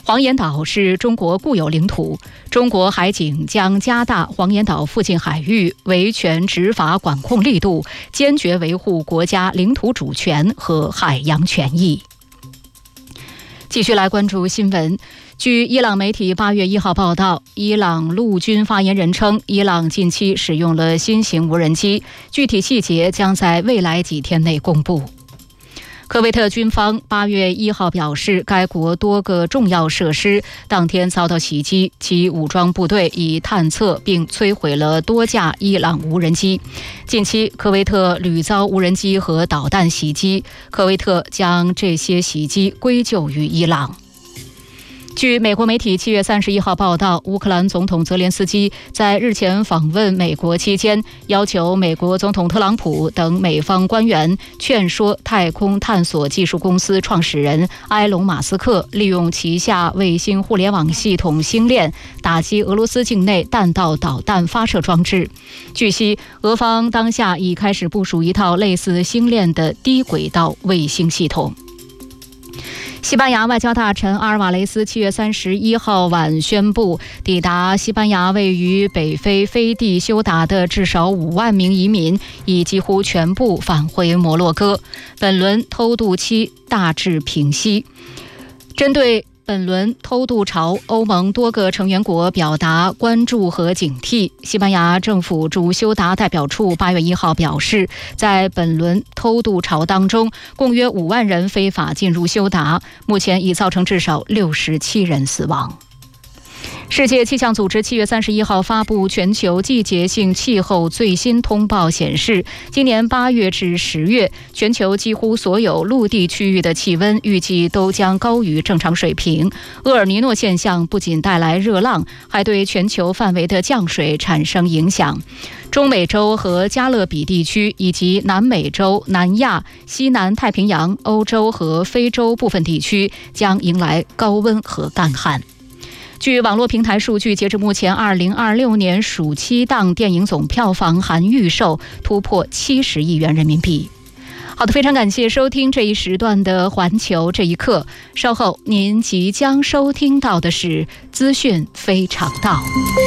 黄岩岛是中国固有领土，中国海警将加大黄岩岛附近海域维权执法管控力度，坚决维护国家领土主权和海洋权益。继续来关注新闻。据伊朗媒体8月1号报道，伊朗陆军发言人称，伊朗近期使用了新型无人机，具体细节将在未来几天内公布。科威特军方8月1号表示，该国多个重要设施当天遭到袭击，其武装部队已探测并摧毁了多架伊朗无人机。近期，科威特屡遭无人机和导弹袭击，科威特将这些袭击归咎于伊朗。据美国媒体7月31号报道，乌克兰总统泽连斯基在日前访问美国期间，要求美国总统特朗普等美方官员劝说太空探索技术公司创始人埃隆·马斯克利用旗下卫星互联网系统星链打击俄罗斯境内弹道导弹发射装置。据悉，俄方当下已开始部署一套类似星链的低轨道卫星系统。西班牙外交大臣阿尔瓦雷斯7月31号晚宣布，抵达西班牙位于北非飞地休达的至少5万名移民已几乎全部返回摩洛哥，本轮偷渡期大致平息。针对本轮偷渡潮，欧盟多个成员国表达关注和警惕。西班牙政府驻休达代表处8月1号表示，在本轮偷渡潮当中，共约5万人非法进入休达，目前已造成至少67人死亡。世界气象组织7月31号发布全球季节性气候最新通报显示，今年8月至10月，全球几乎所有陆地区域的气温预计都将高于正常水平。厄尔尼诺现象不仅带来热浪，还对全球范围的降水产生影响。中美洲和加勒比地区以及南美洲、南亚、西南太平洋、欧洲和非洲部分地区将迎来高温和干旱。据网络平台数据，截至目前，2026年暑期档电影总票房含预售突破70亿元人民币。好的，非常感谢收听这一时段的环球这一刻。稍后您即将收听到的是资讯非常道。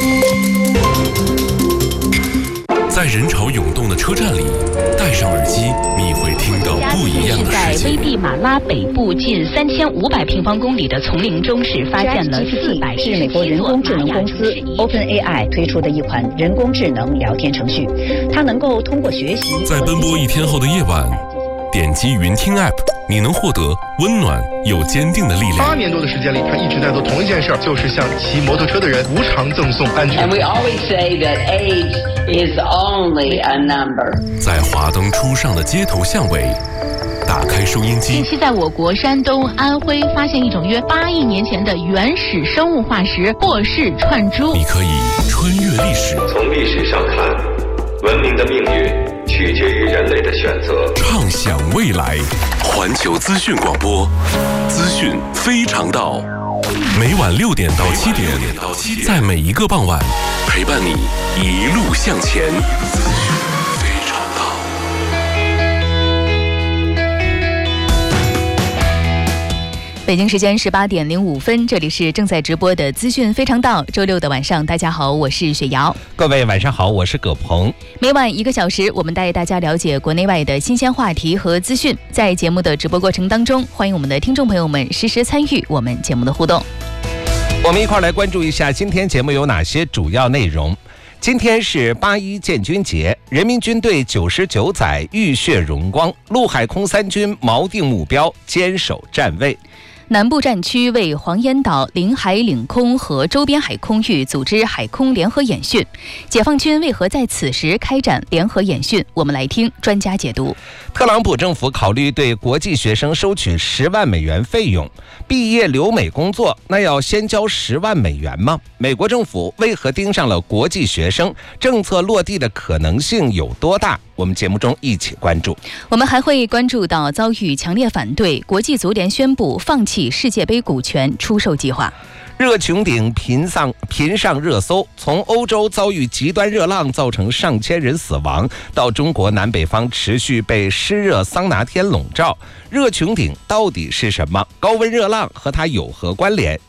在人潮涌动的车站里，戴上耳机，你会听到不一样的世界。 在危地马拉北部近3500平方公里的丛林中，是发现了400 是美国人工智能公司 OpenAI 推出的一款人工智能聊天程序，它能够通过学习。 在奔波一天后的夜晚，点击云听 App， 你能获得温暖又坚定的力量。 8年多的时间里，他一直在做同一件事，就是向骑摩托车的人无偿赠送安全。 And we always say that age is only a number。 在华灯初上的街头巷尾，打开收音机。 近期在我国山东、安徽发现一种约8亿年前的原始生物化石霍氏串珠。 你可以穿越历史， 从历史上看，文明的命运取决于人类的选择。 畅想未来，环球资讯广播，资讯非常道。每晚6点到7点，在每一个傍晚，陪伴你一路向前。资讯非常道。 北京时间18点05分，这里是正在直播的资讯非常道。周六的晚上，大家好，我是雪瑶。 各位晚上好，我是葛鹏。 每晚1个小时，我们带大家了解国内外的新鲜话题和资讯。在节目的直播过程当中，欢迎我们的听众朋友们实时参与我们节目的互动。 我们一块来关注一下今天节目有哪些主要内容。今天是8·1建军节，人民军队99载浴血荣光，陆海空三军锚定目标，坚守站位。 南部战区为黄岩岛领海、领空和周边海空域组织海空联合演训，解放军为何在此时开展联合演训？我们来听专家解读。 特朗普政府考虑对国际学生收取10万美元费用，毕业留美工作，那要先交10万美元吗？美国政府为何盯上了国际学生？政策落地的可能性有多大？我们节目中一起关注。 我们还会关注到遭遇强烈反对，国际足联宣布放弃世界杯股权出售计划。 热穹顶频上热搜，从欧洲遭遇极端热浪造成上千人死亡，到中国南北方持续被湿热桑拿天笼罩，热穹顶到底是什么？高温热浪和它有何关联？